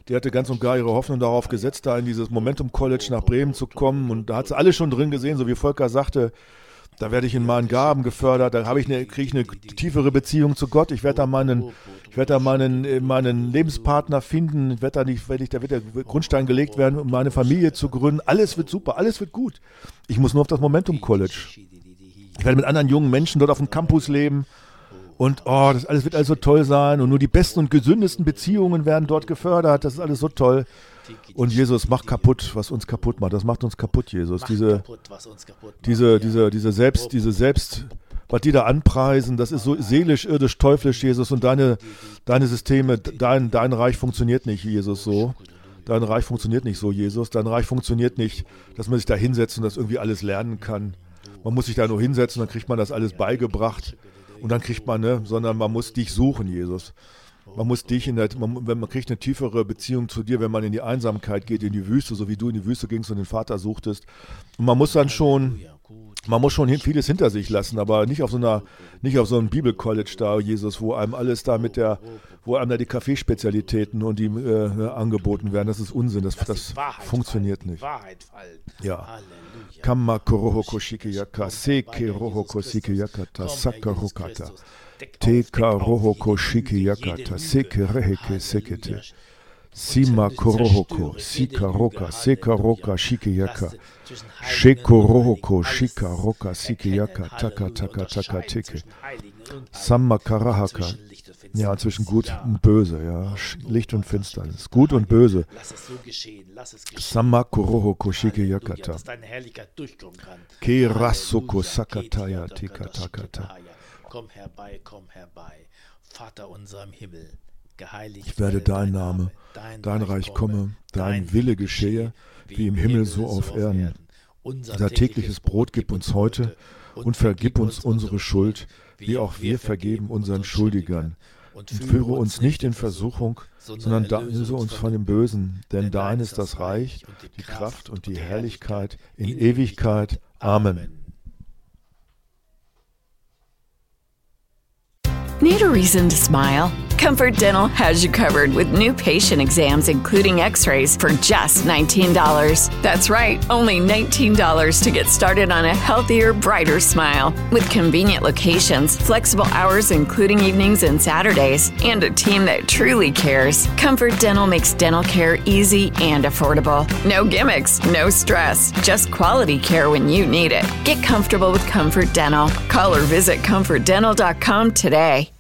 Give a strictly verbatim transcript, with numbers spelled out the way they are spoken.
die hatte ganz und gar ihre Hoffnung darauf gesetzt, da in dieses Momentum College nach Bremen zu kommen. Und da hat sie alles schon drin gesehen, so wie Volker sagte. Da werde ich in meinen Gaben gefördert, da habe ich eine, kriege ich eine tiefere Beziehung zu Gott. Ich werde da meinen, ich werde da meinen, meinen Lebenspartner finden. Ich werde da nicht, werde ich, da wird der Grundstein gelegt werden, um meine Familie zu gründen. Alles wird super, alles wird gut. Ich muss nur auf das Momentum College. Ich werde mit anderen jungen Menschen dort auf dem Campus leben. Und oh, das alles wird also toll sein. Und nur die besten und gesündesten Beziehungen werden dort gefördert. Das ist alles so toll. Und Jesus macht kaputt, was uns kaputt macht. Das macht uns kaputt, Jesus. Macht Diese, kaputt, was uns kaputt macht. diese, Ja. diese, diese Selbst, diese Selbst, was die da anpreisen, das ist so seelisch, irdisch, teuflisch, Jesus. Und deine, deine Systeme, dein, dein Reich funktioniert nicht, Jesus, so. Dein Reich funktioniert nicht so, Jesus. Dein Reich funktioniert nicht, dass man sich da hinsetzt und das irgendwie alles lernen kann. Man muss sich da nur hinsetzen, dann kriegt man das alles beigebracht. Und dann kriegt man, ne, sondern man muss dich suchen, Jesus. Man muss dich in der, man, wenn man kriegt eine tiefere Beziehung zu dir, wenn man in die Einsamkeit geht, in die Wüste, so wie du in die Wüste gingst und den Vater suchtest. Und man muss dann schon, man muss schon vieles hinter sich lassen, aber nicht auf so einer, nicht auf so einem Bibelcollege da, Jesus, wo einem alles da mit der, wo einem da die Kaffeespezialitäten und die äh, angeboten werden. Das ist Unsinn, das, das funktioniert nicht. Ja. Kamma korohoko shikiyaka, seke rohoko sikiyakata, sakarokata. Teka rohoko shikiyakata, seke reheke sekete. Sima korohoko, sika roka, seka roka shikiyaka. Sheko rohoko, shika roka, sikiyaka, taka taka taka teke. Samma karahaka. Ja, zwischen Gut und Böse, ja. Licht und Finsternis. Gut und Böse. Samma korohoko shikiyakata. Ke rasoko sakataya tikatakata. Komm herbei, komm herbei, Vater unser im Himmel, geheiligt ich werde dein Name, dein Reich komme, dein Wille geschehe, wie im Himmel so auf Erden. Unser tägliches Brot gib uns heute und vergib uns unsere Schuld, wie auch wir vergeben unseren Schuldigern. Und führe uns nicht in Versuchung, sondern erlöse uns von dem Bösen, denn dein ist das Reich, die Kraft und die Herrlichkeit in Ewigkeit. Amen. Need a reason to smile? Comfort Dental has you covered with new patient exams, including x-rays, for just nineteen dollars. That's right, only nineteen dollars to get started on a healthier, brighter smile. With convenient locations, flexible hours including evenings and Saturdays, and a team that truly cares, Comfort Dental makes dental care easy and affordable. No gimmicks, no stress, just quality care when you need it. Get comfortable with Comfort Dental. Call or visit comfort dental dot com today.